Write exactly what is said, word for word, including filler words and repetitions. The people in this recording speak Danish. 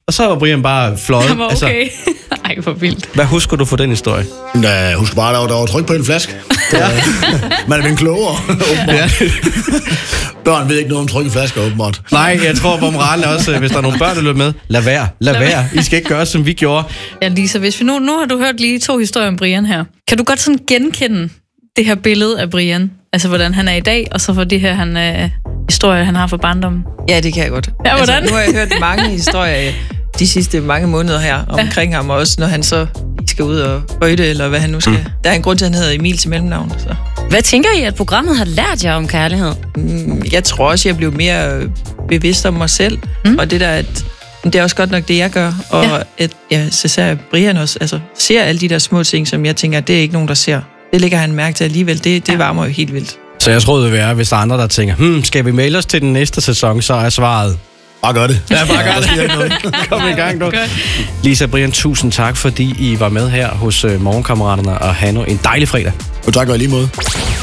Og så var Brian bare fløjet. Han var okay. Altså, ej, hvor vildt. Hvad husker du for den historie? Jeg husker bare, der var, der var tryk på en flaske. Ja. Man er blevet klogere. Ja. Børn ved ikke noget om tryk i flasker, åbenbart. Nej, jeg tror, hvor moralen også, hvis der er nogle børn, der løber med, lad være, lad, lad være. I skal ikke gøre, som vi gjorde. Ja, Lisa, hvis vi nu, nu har du hørt lige to historier om Brian her. Kan du godt sådan genkende det her billede af Brian? Altså, hvordan han er i dag, og så for de her han, øh, historier, han har fra barndommen? Ja, det kan jeg godt. Ja, hvordan? Altså, nu har jeg hørt mange historier de sidste mange måneder her omkring ja. ham, og også når han så skal ud og bøjte, eller hvad han nu skal. Mm. Der er en grund til, at han hedder Emil til mellemnavn. Så. Hvad tænker I, at programmet har lært jer om kærlighed? Mm, jeg tror også, jeg blev mere bevidst om mig selv, mm. og det der, at det er også godt nok det, jeg gør, og ja. at ja, så ser Brian også, altså ser alle de der små ting, som jeg tænker, det er ikke nogen, der ser. Det lægger han mærke til alligevel, det, det varmer jo helt vildt. Så jeg tror, det vil være, hvis der er andre, der tænker, hmm, skal vi melde os til den næste sæson, så er svaret... Bare gør det. Ja, bare gør det. Kom i gang nu. Lisa, Brian, tusind tak, fordi I var med her hos Morgenkammeraterne og Hanno. En dejlig fredag. Og tak og lige måde.